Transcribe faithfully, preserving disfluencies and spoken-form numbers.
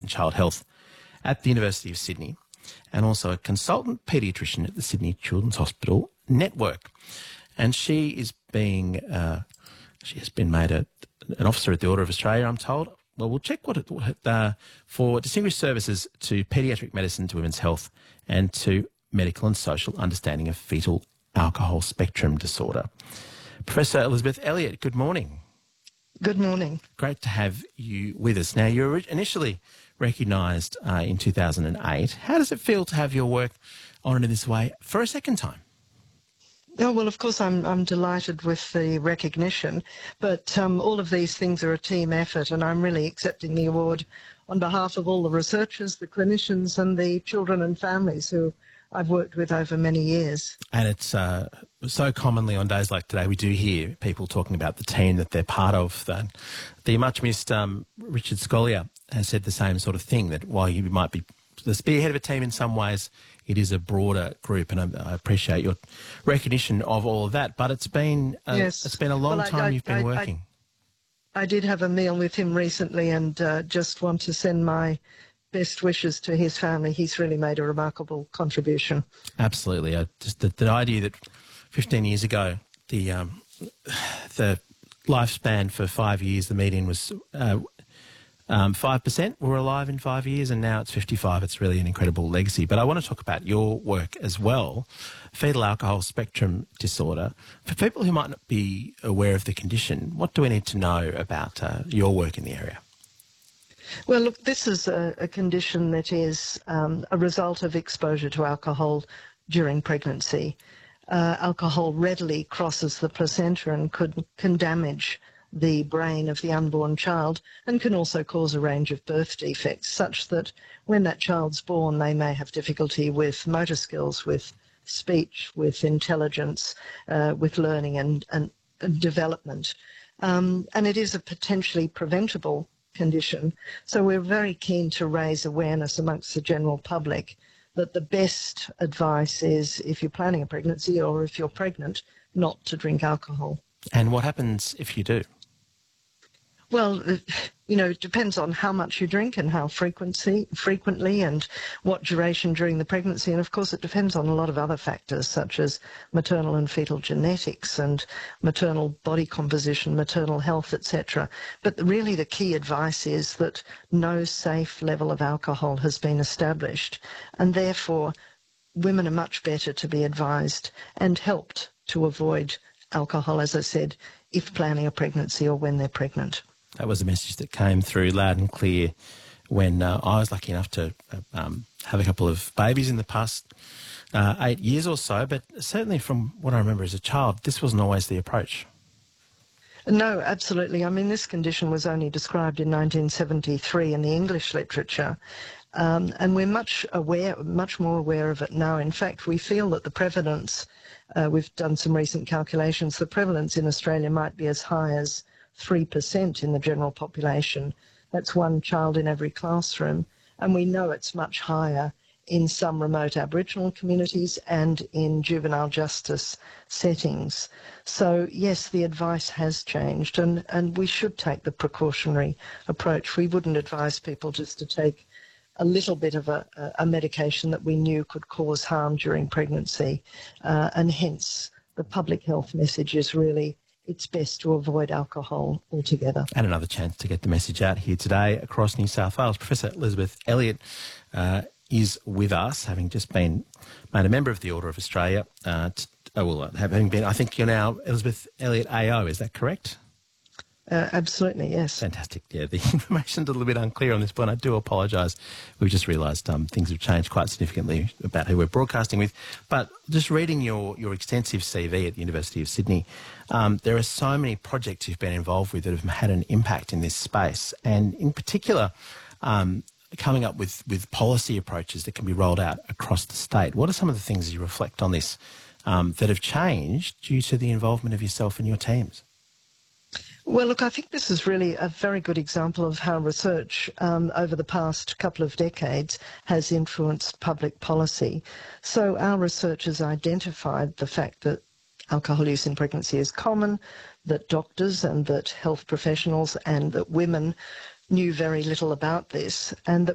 child health at the University of Sydney, and also a consultant paediatrician at the Sydney Children's Hospital Network. And she is being, uh, she has been made a, an officer at the Order of Australia, I'm told. Well, we'll check what it, uh, for distinguished services to paediatric medicine, to women's health, and to medical and social understanding of fetal alcohol spectrum disorder. Professor Elizabeth Elliott, good morning. Good morning. Great to have you with us. Now, you were initially recognised uh, in two thousand eight. How does it feel to have your work honoured in this way for a second time? Oh, well, of course, I'm I'm delighted with the recognition, but um, all of these things are a team effort, and I'm really accepting the award on behalf of all the researchers, the clinicians, and the children and families who I've worked with over many years. And it's uh, so commonly on days like today, we do hear people talking about the team that they're part of. The, the much missed um, Richard Scolyer has said the same sort of thing, that while you might be the spearhead of a team in some ways, it is a broader group, and I, I appreciate your recognition of all of that. But it's been a, yes. it's been a long well, I, time I, you've been I, working. I, I did have a meal with him recently, and uh, just want to send my best wishes to his family. He's really made a remarkable contribution. Absolutely. I, just the, the idea that fifteen years ago, the um, the lifespan for five years, the median was uh, um, five percent were alive in five years, and now it's fifty-five. It's really an incredible legacy. But I want to talk about your work as well, fetal alcohol spectrum disorder. For people who might not be aware of the condition, what do we need to know about uh, your work in the area? Well, look, this is a, a condition that is um, a result of exposure to alcohol during pregnancy. Uh, alcohol readily crosses the placenta and could, can damage the brain of the unborn child, and can also cause a range of birth defects, such that when that child's born, they may have difficulty with motor skills, with speech, with intelligence, uh, with learning and, and, and development. Um, and it is a potentially preventable condition. So we're very keen to raise awareness amongst the general public that the best advice is, if you're planning a pregnancy or if you're pregnant, not to drink alcohol. And what happens if you do? Well, you know, it depends on how much you drink and how frequency, frequently and what duration during the pregnancy. And, of course, it depends on a lot of other factors, such as maternal and fetal genetics and maternal body composition, maternal health, et cetera. But really the key advice is that no safe level of alcohol has been established, and therefore women are much better to be advised and helped to avoid alcohol, as I said, if planning a pregnancy or when they're pregnant. That was a message that came through loud and clear when uh, I was lucky enough to uh, um, have a couple of babies in the past uh, eight years or so, but certainly from what I remember as a child, this wasn't always the approach. No, absolutely. I mean, this condition was only described in nineteen seventy-three in the English literature, um, and we're much aware, much more aware of it now. In fact, we feel that the prevalence, uh, we've done some recent calculations, the prevalence in Australia might be as high as three percent in the general population. That's one child in every classroom. And we know it's much higher in some remote Aboriginal communities and in juvenile justice settings. So, yes, the advice has changed, and, and we should take the precautionary approach. We wouldn't advise people just to take a little bit of a, a medication that we knew could cause harm during pregnancy, uh, and hence the public health message is really it's best to avoid alcohol altogether. And another chance to get the message out here today across New South Wales. Professor Elizabeth Elliott uh, is with us, having just been made a member of the Order of Australia. Uh, t- oh, well, having been, I think you're now Elizabeth Elliott A O, is that correct? Uh, absolutely, yes. Fantastic. Yeah, the information's a little bit unclear on this point. I do apologise. We've just realised um, things have changed quite significantly about who we're broadcasting with. But just reading your, your extensive C V at the University of Sydney, um, there are so many projects you've been involved with that have had an impact in this space. And in particular, um, coming up with, with policy approaches that can be rolled out across the state. What are some of the things you reflect on this um, that have changed due to the involvement of yourself and your teams? Well, look, I think this is really a very good example of how research um, over the past couple of decades has influenced public policy. So our research has identified the fact that alcohol use in pregnancy is common, that doctors and that health professionals and that women knew very little about this, and that